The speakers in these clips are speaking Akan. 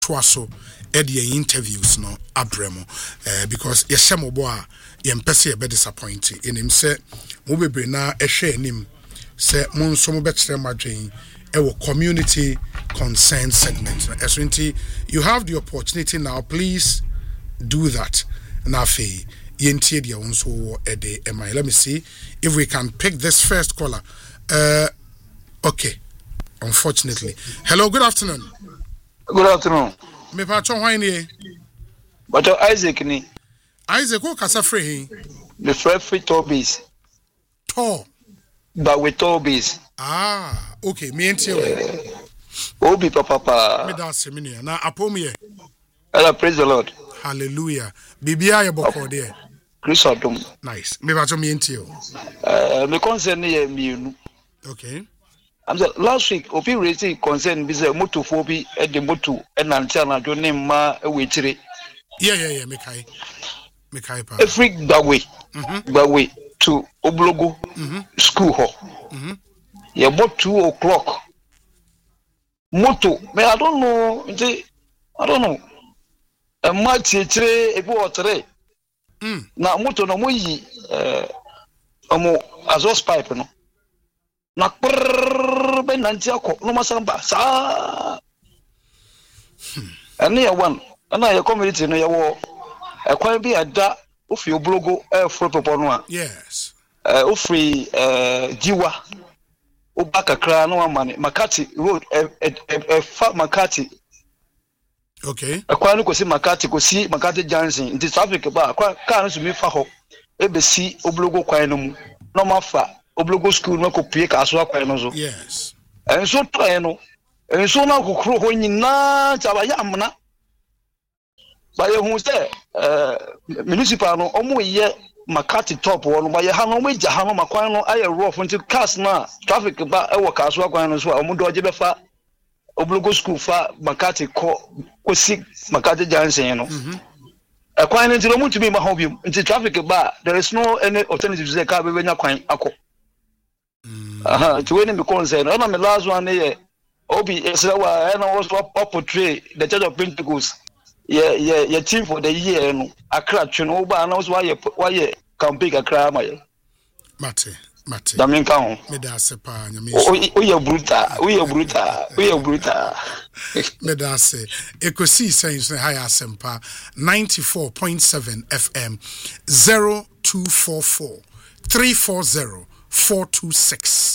twaso the interviews no abremo because yeshemo bo a yempese be disappointed in him say mo bebre na ehwe anim say mo nso mo betre madwen community concern segment so you have the opportunity now, please do that na fe yentie dia wonso ede emai. Let me see if we can pick this first caller. Okay, unfortunately. Hello, good afternoon. Good afternoon. Me patron hwan but Isaac ni. Isaac who kasa free the free Tobies. To. But with Tobies. Ah, okay. Me enti Obi papa. Me da semini na apomi. Praise the Lord. Hallelujah. Bibia ye boko there. Christodom. Nice. Me patron me enti me concern ye mienu. Okay. I'm last week opi raising concern be say moto phobia at the moto and until na jo name ma wetire. Yeah, me kai pa. Every that way to Oblogo school hall. Yeah, about 2 o'clock. Moto, me I don't know. A match tre e bo tre. Na moto no mo yi azos pipe no. Na be nanti akọ no masamba sa. Ani ya one. Ana ya community no ya wo ekwan bi ada ofi Oblogo free popo no a. Yes. Ofi Jiwa Obakakra no amane Makati road fa Makati. Okay. Ekwan no kosi Makati Johnson in the traffic ba car no sumi fa ho ebesi Oblogo kwan no mu no mafa Oblogo school no ko pie ka so kwan no so. Yes. Enso try no enso na kokro ho nyina chaba ya amna ba ye hu say municipal no omo ye Makati top one by Hano Major Hano Maquano, I rough until cast na traffic ba ewo kaso akwan so omudo oje befa Oblogo school fa Makati kosi Makati Johnson no akwan until omu to be mahobium until traffic ba there is no any alternative to say ka be nya kwan akọ to when me concern na me last one here obi esrewa na was portray the Church of Pentecost. Yeah, team for the year no Accra twino ba na so why campaign Accra ma ye mate da men kan me da sepa nyame o ye bruta me da se ekosi sense high asempa 94.7 FM 0244 340 426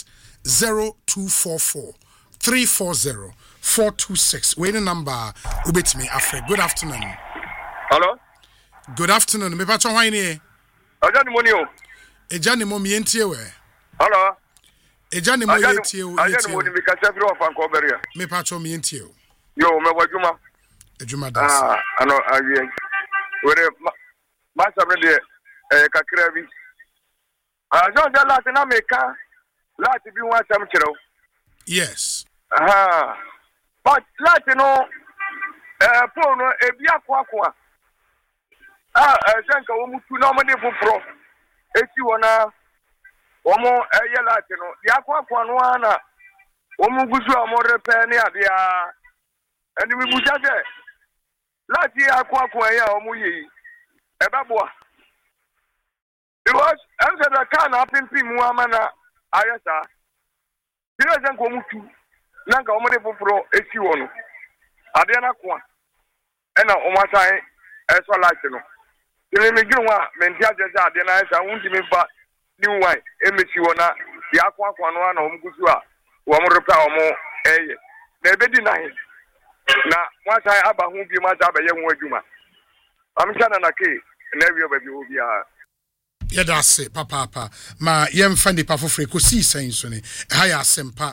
0244 340 426. Wait a number. Ubetimi Afre. Good afternoon. Hello. Good afternoon. Me patron why ni? Ajani monio. Ejani mo mi entie we. Hello. Ejani mo entie o. Ajani mo mi ka chefri of Anko Beria. Me patron mi entie o. Yo me wajuma. Ejuma das. Ano awie. Were ma sabe de kakra bi. Ajo de lati na meka. Lati bi wan sam kire o. Yes. But Latino, Pono, a Biaqua. Sanka, who normally for pro. If you wanna, Omo, a Latino, the Aqua Quanuana, Omugusu, more penny at the and we would just Lati Aqua Quaya, Omuyi, a Babua. Because after the can up in Pimuamana, Ayasa, he doesn't come to. Nanka omode foforo esi wono ade na ko ena omasan eso lati no tele me gwa mentia jeje ade na esa wundi me fa ni wan emesi wona ya akwa no na omgusu a wo mo repa omo eye na ebedi na he na wasan aba hu bi ma za ba ye hu adwuma amchana na ke na wi oba bi obi a Yedase papa ma yemfa nipa fofre ko si senso ne haya sempa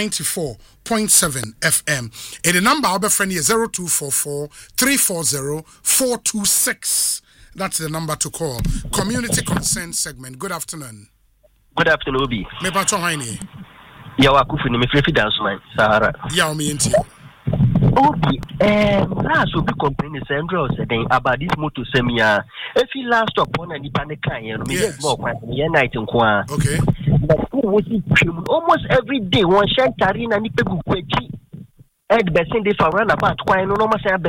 94.7 FM and the number our friend is 0244 340 426. That's the number to call. Community consent segment. Good afternoon. Good afternoon, Obi. Me patron haini. Ya wakufu ni mefrefi dance man Sahara. Ya o me enti. Obi, last will be complaining Sandro said about this motor semia. If he last up on any panic can me more night in Kwa. Okay. But almost every day one shank tarina ni pegu kwechi. the best in the for roundabout kwan no ma say